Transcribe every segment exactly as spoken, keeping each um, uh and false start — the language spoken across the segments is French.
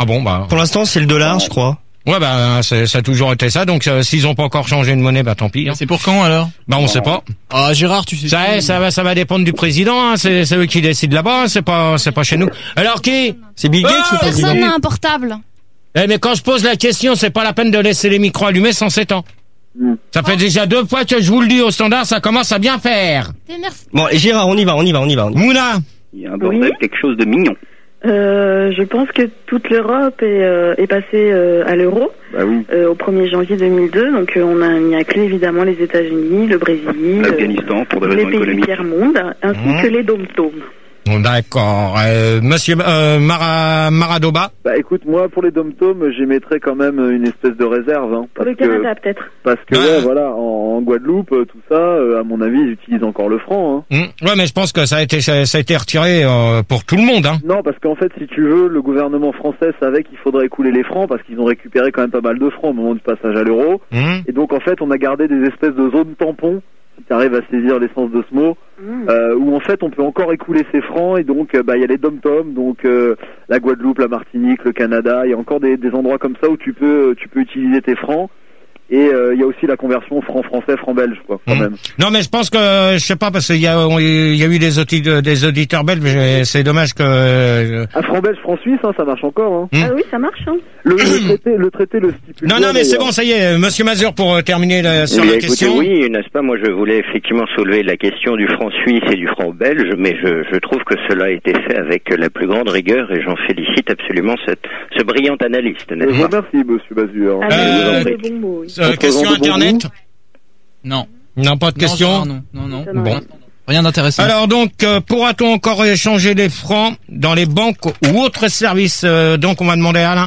Ah bon, bah. Pour l'instant, c'est le dollar, je crois. Ouais, bah, c'est, ça a toujours été ça. Donc, euh, s'ils ont pas encore changé de monnaie, bah, tant pis. Hein. C'est pour quand, alors? Bah, on sait pas. Ah, Gérard, tu sais. Ça, ça va, ça va dépendre du président, hein. C'est, c'est eux qui décident là-bas, hein. C'est pas, c'est pas chez nous. Alors, qui? C'est Bill Gates, Ah, le président. Personne n'a un portable. Eh, mais quand je pose la question, c'est pas la peine de laisser les micros allumés sans s'étendre. Mm. Ça fait déjà deux fois que je vous le dis au standard, ça commence à bien faire. Bon, et Gérard, on y va, on y va, on y va. On y va. Mouna. Il y a un bordel, oui. Quelque chose de mignon. Euh, je pense que toute l'Europe est, euh, est passée euh, à l'euro bah oui. euh, au premier janvier deux mille deux. Donc euh, on a mis à clé évidemment les États-Unis, le Brésil, l'Afghanistan pour des raisons les pays économiques, du tiers-monde, ainsi mmh. que les dom-toms. D'accord. Euh, Monsieur euh, Mara, Maradoba. Bah écoute, moi pour les dom-toms, j'y mettrais quand même une espèce de réserve. Hein, pour le Canada que, peut-être. Parce que ah. ouais, voilà, en, en Guadeloupe, tout ça, euh, à mon avis, ils utilisent encore le franc. Hein. Mmh. Ouais, mais je pense que ça a été ça, ça a été retiré euh, pour tout le monde. Hein. Non, parce qu'en fait, si tu veux, le gouvernement français savait qu'il faudrait écouler les francs parce qu'ils ont récupéré quand même pas mal de francs au moment du passage à l'euro. Mmh. Et donc en fait, on a gardé des espèces de zones tampons. Si tu arrives à saisir l'essence de ce mot, mmh. euh, où en fait on peut encore écouler ses francs et donc bah il y a les dom-toms, donc euh, la Guadeloupe, la Martinique, le Canada, il y a encore des, des endroits comme ça où tu peux tu peux utiliser tes francs. Et il euh, y a aussi la conversion franc français, franc belge, quoi, quand mmh. même. Non, mais je pense que, je sais pas, parce qu'il y a, il y a eu des, auditeurs, des auditeurs belges, mais c'est dommage que... Euh... Ah, franc belge, franc suisse, hein, ça marche encore, hein. Mmh. Ah oui, ça marche, hein. Le, le traité, le traité le stipule. Non, non, mais c'est bon, ça y est, Monsieur Mazur, pour euh, terminer la, sur oui, la écoutez, question. Oui, n'est-ce pas, moi je voulais effectivement soulever la question du franc suisse et du franc belge, mais je, je trouve que cela a été fait avec la plus grande rigueur et j'en félicite absolument cette, ce brillant analyste, n'est-ce je pas? Merci, Monsieur Mazur. Ah, euh, euh, bon mot, oui. euh, question Internet? Non. Non, pas de non, question? Non, non, non. non. Bon. Rien d'intéressant. Alors donc, euh, pourra-t-on encore échanger les francs dans les banques ou autres services euh, Donc, on va demander à Alain.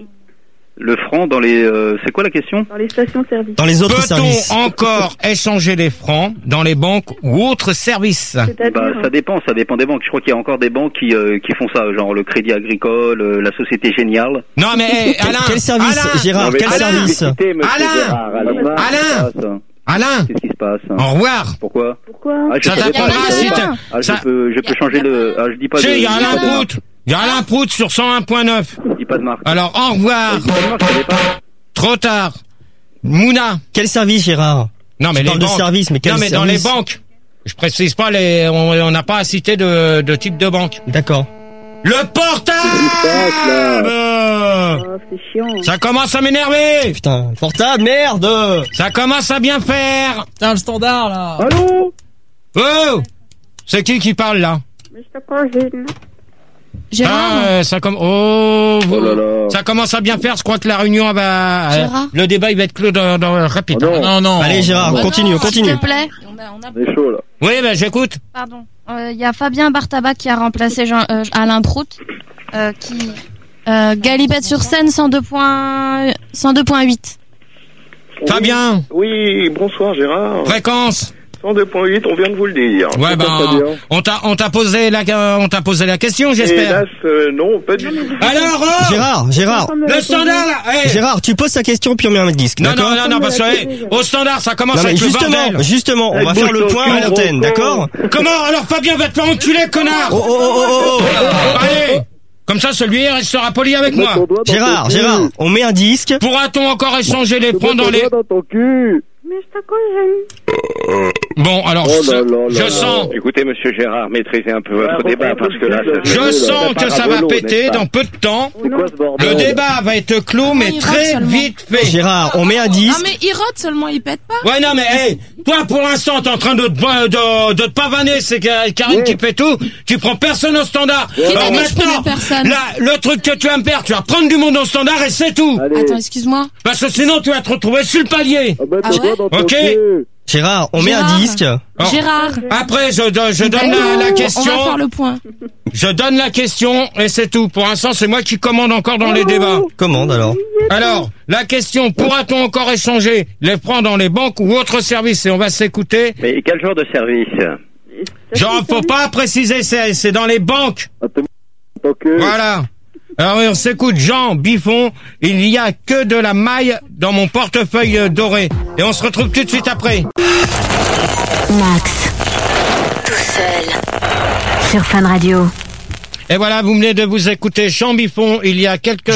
Le franc dans les... Euh, c'est quoi la question? Dans les stations-service. Dans les autres Peut-on services. encore échanger les francs dans les banques ou autres services? Bah, ça dépend, ça dépend des banques. Je crois qu'il y a encore des banques qui euh, qui font ça, genre le Crédit Agricole, euh, la Société Géniale. Non mais hey, Alain, quel service, Alain, Gérard? Non, Quel Alain, service? Alain, Alain, Alain, Alain, Alain. Qu'est-ce qui se passe? Au revoir. Pourquoi? Pourquoi? Ah, je ça t'apprendra si t'as... Ah, ça... je peux, je peux changer le... Ah, je dis pas de... Il y a Alain Prout. Il y a Alain Prout sur cent un point neuf. Je dis pas de marque. Alors, au revoir. Je dis pas de marque, je savais pas. Trop tard. Mouna. Quel service, Gérard? Non, mais tu les parles banques. de service, mais quel Non, mais service? dans les banques. Je précise pas les, on n'a pas à citer de, de type de banque. D'accord. Le portable! Oh, c'est chiant. Ça commence à m'énerver! Putain, portable, merde! Ça commence à bien faire! Putain, le standard, là! Allô? Oh! C'est qui qui parle, là? Mister Cousine. Gérard. Ah, euh, ça comme oh, vous, Oh là là. ça commence à bien faire. Je crois que la réunion va. Euh, Gérard. le débat il va être clos dans, dans rapide. Oh non. Non, non. Allez, Gérard, Oh continue, non, continue. S'il te plaît. On a, on a... C'est chaud, là. Oui, ben j'écoute. Pardon. Il euh, y a Fabien Bartaba qui a remplacé Jean, euh, Alain Prout, euh, qui euh, Galipette-sur-Seine cent deux point huit. Fabien. Oui, bonsoir Gérard. Fréquence. cent deux point huit, on vient de vous le dire. Ouais, ben, on t'a, on t'a posé la, on t'a posé la question, j'espère. Hélas, euh, non, pas du tout. Alors, oh Gérard, Gérard. Le standard, là, hey. Gérard, tu poses ta question puis on met un disque, Non, d'accord? non, non, non, parce que, hey, au standard, ça commence Non, mais avec le justement, bordel. justement, on va faire le point à l'antenne, d'accord? Comment? Alors, Fabien va te faire enculer, connard! Oh, oh, oh, oh, oh. Allez! Comme ça, celui restera poli avec moi. Gérard, Gérard, on met un disque. Pourra-t-on encore échanger les francs dans les... dans ton cul. Mister Cousine. Bon, alors, Oh je, là là je là sens, Écoutez, monsieur Gérard, maîtrisez un peu votre Ouais, débat parce que là, ça je sens que ça va parabolo, péter n'est-ce pas? dans peu de temps. C'est quoi ce bordel? Le débat va être clos, mais il très rate seulement. vite fait. Gérard, on met un Non disque. mais il rote seulement, il pète pas. Ouais, non, mais, hey, toi, pour l'instant, t'es en train de te, de, de te pavaner, c'est que Karine Ouais. qui fait tout. Tu prends personne au standard. Qui t'a Alors dit que je prenais maintenant, personne? là, le truc que tu vas me faire, tu vas prendre du monde au standard et c'est tout. Allez. Attends, excuse-moi. Parce que sinon, tu vas te retrouver sur le palier. Ah bah, Ah t'es ouais? quoi dans ton Ok. cul? Gérard, on met un Gérard. disque. Alors, Gérard. Après, je, je, je donne D'accord, la, la On va question. faire le point. Je donne la question et c'est tout. Pour l'instant, c'est moi qui commande encore dans les débats. Commande alors. Alors, la question, pourra-t-on encore échanger les francs dans les banques ou autres services? Et on va s'écouter. Mais quel genre de service? Genre, faut pas préciser, c'est, c'est dans les banques. Ah, t'es dans ton cul. Voilà. Alors, oui, on s'écoute Jean Biffon. Il y a que de la maille dans mon portefeuille euh, doré. Et on se retrouve tout de suite après. Max, tout seul, sur Fun Radio. Et voilà, vous venez de vous écouter Jean Biffon il y a quelques